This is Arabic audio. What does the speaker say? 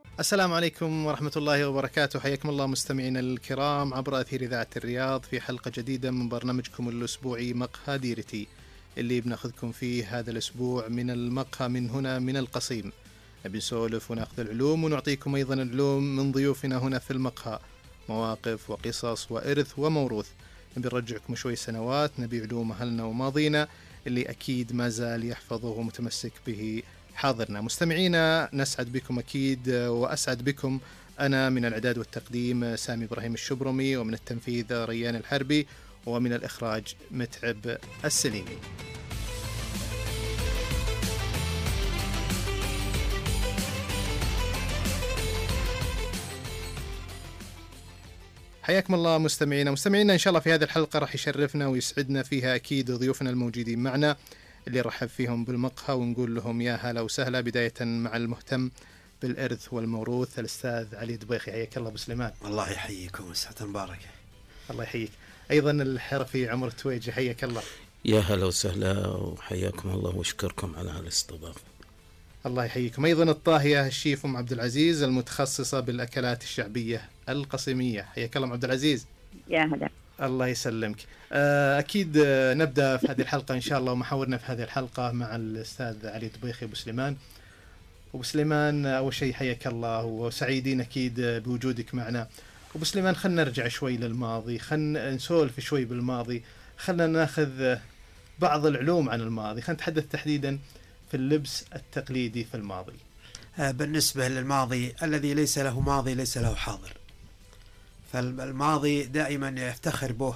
السلام عليكم ورحمة الله وبركاته. حياكم الله مستمعينا الكرام عبر أثير إذاعة الرياض في حلقة جديدة من برنامجكم الأسبوعي مقهى ديرتي، اللي بناخذكم فيه هذا الأسبوع من المقهى من هنا من القصيم. نبي نسولف وناخذ العلوم ونعطيكم أيضا العلوم من ضيوفنا هنا في المقهى، مواقف وقصص وإرث وموروث. نبي نرجعكم شوي سنوات، نبي علوم أهلنا وماضينا اللي أكيد ما زال يحفظه ومتمسك به حاضرنا. مستمعينا نسعد بكم أكيد، وأسعد بكم أنا. من الإعداد والتقديم سامي إبراهيم الشبرمي، ومن التنفيذ ريان الحربي، ومن الإخراج متعب السليمي. حياكم الله مستمعينا إن شاء الله في هذه الحلقة راح يشرفنا ويسعدنا فيها أكيد ضيوفنا الموجودين معنا اللي رحب فيهم بالمقهى، ونقول لهم يا هلا وسهلا. بداية مع المهتم بالإرث والموروث الأستاذ علي دبيخي. حياك الله أبو سليمان. الله يحييكم وسعة مباركة. الله يحييك. أيضا الحرفي عمر التويجي، حياك الله. يا هلا وسهلا وحياكم الله واشكركم على هالاستضافة. الله يحييكم. أيضا الطاهية الشيف أم عبد العزيز المتخصصة بالأكلات الشعبية القصيمية، حياك الله عبد العزيز. يا هلا. الله يسلمك. أكيد نبدأ في هذه الحلقة إن شاء الله، ومحاورنا في هذه الحلقة مع الأستاذ علي دبيخي أبو سليمان. أبو سليمان أول شيء حياك الله، وسعيدين أكيد بوجودك معنا. أبو سليمان خلنا نرجع شوي للماضي، خلنا نسولف شوي بالماضي، خلنا ناخذ بعض العلوم عن الماضي. خلنا نتحدث تحديدا في اللبس التقليدي في الماضي. بالنسبة للماضي، الذي ليس له ماضي ليس له حاضر. فالماضي دائما يفتخر به